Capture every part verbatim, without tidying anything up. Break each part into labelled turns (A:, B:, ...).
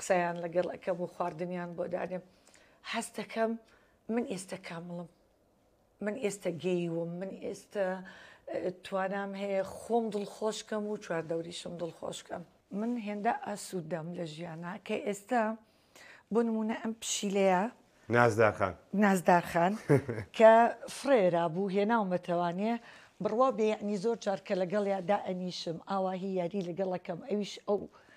A: قسەیان لەگەڵ ئەەکەم و خواردنیان بۆ دادێم حەز دەکەم من ئێستا کامڵم من ئێستا گەیوم من ئێستا توانام هەیە خۆم دڵخۆشکەم و چواردەوریشم دڵخۆشکەم من هێندە ئاسوودەم لە ژیانە کە ئێستا بۆ نمونە ئەم پشیلەیە
B: نازدارخان
A: نازدارخان کە فرێرا بوو هێناومەتەوانێ بڕوا بێ یعنی زۆر جارکە لەگەڵ یادا ئەنیشم ئاواهی یاری لەگەڵەکەم ئەویش ئەو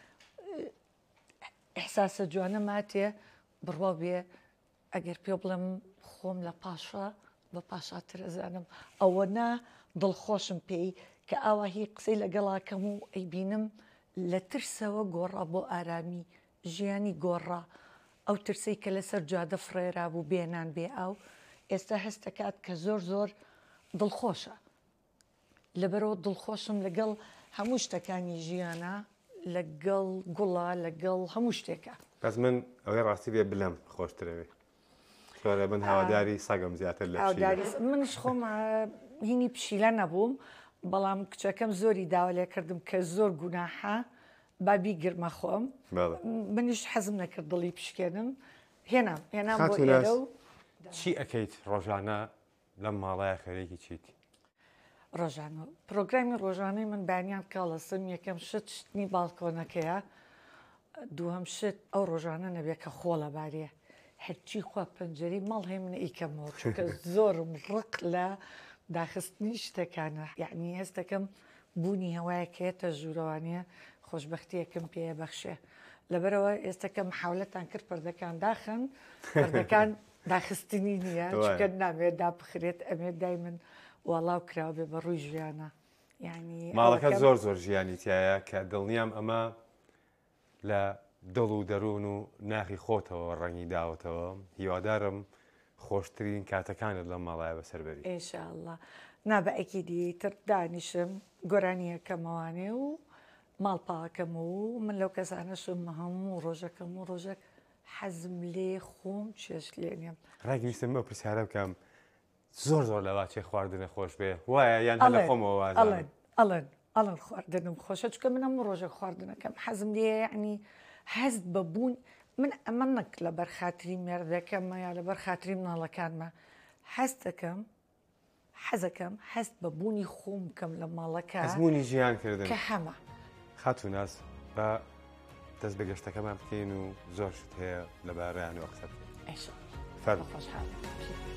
A: ئەحساسە جوانە ماتێ بڕوا بێ ئەگەر پێ بڵم خۆم لە پاشا بە پاشاترەزانم ئەوە نا دڵخۆشم پێی کە ئاواهی قسەی لەگەڵاکەم و ئەیبینم لە ترسەوە گۆڕا بۆ ئارامی ژیانی گۆڕا ئەو ترسی کە لەسەر جادە فرێرا بوو بێنان بێ ئاو ئێستا هەست دەکات کە زۆر زۆر دڵخۆشە لەبەرەوە دڵخۆشم لەگەڵ هەموو شتەکانی ژیانە لەگەڵ گوڵا لەگەڵ هەموو شتێکە
B: بەس من ئەوەی ڕاستی بێ بلەم خۆشترەوێ خۆرە من هاواداری سەگەم زیاتر لە
A: منش خۆم هینی پشیلە نەبووم بەڵام کچەکەم زۆری داوا لێ کردم کە زۆر گوناحە بابی گرمە خۆم منیش حەزم نەکرد دڵی پشکێنم هێنام هێنام بۆ ئێرە و
B: چی ئەەکەیت ڕۆژانە لەم ماڵایە خەرێکی چیت
A: ڕۆژانە پرۆگرامی ڕۆژانەی من بانیان کاڵەسم یەکەم شت شتنی باڵکۆنەکەیە دووەم شت ئەو ڕۆژانە نەبێت کە خۆڵە بارێ هەرچی خوا پەنجەری ماڵ هەیە منە ئیکەمەوە چونکە زۆرم ڕق لە داخستنی شتەکانە یعنی هەست دەکەم بوونی هەوایەکەیەتە ژوورەوانەیە خۆشببختیەکەم پێە بەخشێ لەبەرەوە ئێستاکەم حولەتان کرد پەردەکان داخن پەردەکان داخستنی نییە چکە نامێت دابخرێت ئەمێت دای من وەڵاو کراوە بێ بە ڕووی ژیانە یعنی
B: ماڵەکە زۆر زۆر ژیانی تایە کە دڵنیام ئەمە لە دڵ و دەروون و ناخی خۆتەوە ڕەنگی داوتەوە هیوادارم خۆشترین کاتەکانت لەم ماڵایە بەسەربەری
A: ئینشاءالله نابە ئەکیدی تر دانیشم گۆرانیەکەمەوانێ و ماڵپاکەم و من لەو کەسانەشم هەموو ڕۆژەکەم و ڕۆژێک حەزم لێ خۆم چێش لێنێم
B: ڕاگی ویستم بە پرسیارە بکەم زۆر زۆر لەوا چێ خواردنە خۆش بێ وایە یان هەلە خۆمەوە
A: ئەڵێن ئەڵێن ئەڵەن خواردنم خۆشە چکە منەم ڕۆژە خواردنەکەم حەزم لێ یعنی هەست بەبوون من ئەمە نەک لە بەرخاتری مێردەکەمە یا لە بەرخاتری مناڵەکانمە هەست دەکەم حەزەکەم هەست بەبوونی خۆم بکەم لە ماڵەکە
B: ئەزمموی ژیانکردن
A: کە هەمە
B: خاتو ناس بە دەست بە گەشتەکەمان بکەین و زۆر شت هەیە لە بارەیان و قسە بکەین
A: ئەیشە
B: فەرمو
A: خۆشحاڵم